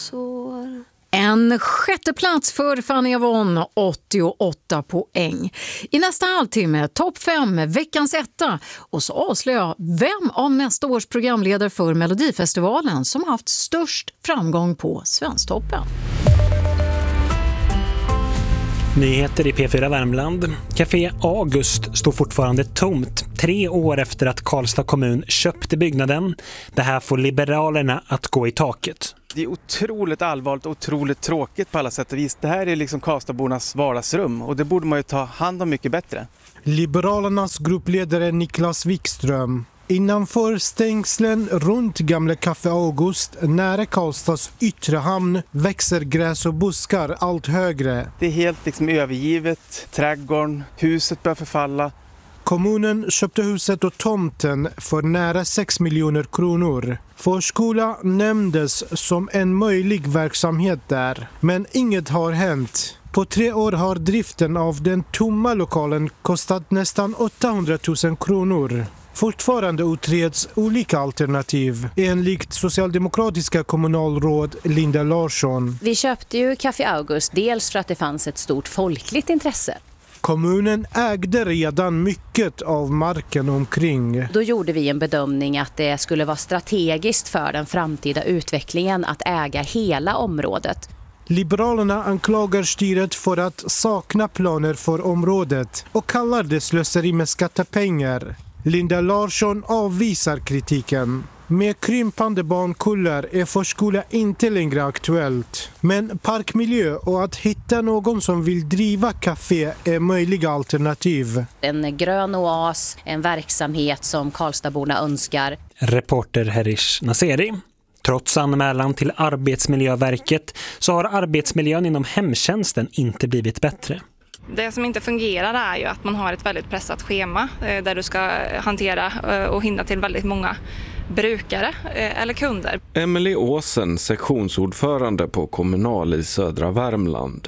En sjätte plats för Fanny Avon, 88 poäng. I nästa halvtimme, topp 5, veckans etta. Och så avslöjar jag vem av nästa års programledare för Melodifestivalen som haft störst framgång på Svensktoppen. Nyheter i P4 Värmland. Café August står fortfarande tomt 3 år efter att Karlstad kommun köpte byggnaden. Det här får Liberalerna att gå i taket. Det är otroligt allvarligt och otroligt tråkigt på alla sätt och vis. Det här är liksom Karlstadbornas vardagsrum och det borde man ju ta hand om mycket bättre. Liberalernas gruppledare Niklas Wikström. Innanför stängslen runt gamla Café August nära Karlstads yttre hamn växer gräs och buskar allt högre. Det är helt liksom övergivet, trädgården, huset börjar förfalla. Kommunen köpte huset och tomten för nära 6 miljoner kronor. Förskola nämndes som en möjlig verksamhet där, men inget har hänt. På 3 år har driften av den tomma lokalen kostat nästan 800 000 kronor. Fortfarande utreds olika alternativ, enligt socialdemokratiska kommunalråd Linda Larsson. Vi köpte ju Café August dels för att det fanns ett stort folkligt intresse. Kommunen ägde redan mycket av marken omkring. Då gjorde vi en bedömning att det skulle vara strategiskt för den framtida utvecklingen att äga hela området. Liberalerna anklagar styret för att sakna planer för området och kallar det slöseri med skattepengar. Linda Larsson avvisar kritiken. Med krympande barnkullar är förskola inte längre aktuellt. Men parkmiljö och att hitta någon som vill driva café är möjliga alternativ. En grön oas, en verksamhet som Karlstadborna önskar. Reporter Herish Naseri. Trots anmälan till Arbetsmiljöverket så har arbetsmiljön inom hemtjänsten inte blivit bättre. Det som inte fungerar är ju att man har ett väldigt pressat schema där du ska hantera och hinna till väldigt många brukare eller kunder. Emelie Åsen, sektionsordförande på Kommunal i södra Värmland.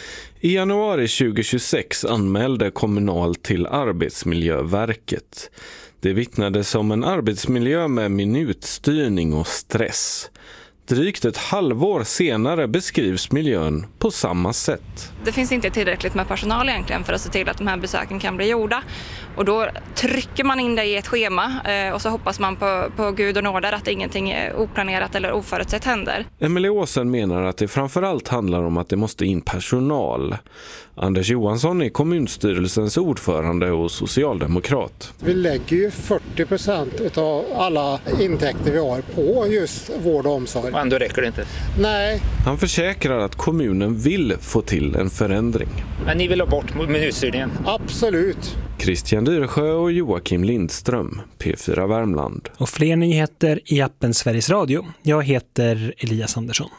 I januari 2026 anmälde Kommunal till Arbetsmiljöverket. Det vittnades om en arbetsmiljö med minutstyrning och stress. Drygt ett halvår senare beskrivs miljön på samma sätt. Det finns inte tillräckligt med personal egentligen för att se till att de här besöken kan bli gjorda. Och då trycker man in det i ett schema och så hoppas man på Gud och nåder att ingenting oplanerat eller oförutsett händer. Emelie Åsen menar att det framförallt handlar om att det måste in personal. Anders Johansson är kommunstyrelsens ordförande och socialdemokrat. Vi lägger ju 40% av alla intäkter vi har på just vård och omsorg. Och ändå räcker det inte? Nej. Han försäkrar att kommunen vill få till en förändring. Men ni vill ha bort minutstyrningen? Absolut. Christian Dyresjö och Joakim Lindström, P4 Värmland. Och fler nyheter i appen Sveriges Radio. Jag heter Elias Andersson.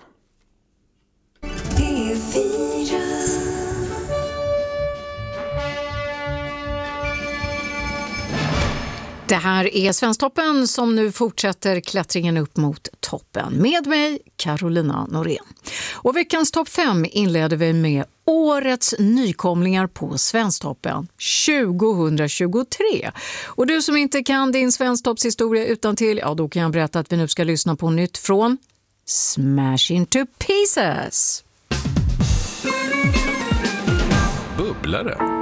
Det här är Svensktoppen som nu fortsätter klättringen upp mot toppen. Med mig, Carolina Norén. Och veckans topp 5 inleder vi med årets nykomlingar på Svensktoppen 2023. Och du som inte kan din Svensktoppshistoria utantill, ja då kan jag berätta att vi nu ska lyssna på nytt från Smash Into Pieces. Bubblare.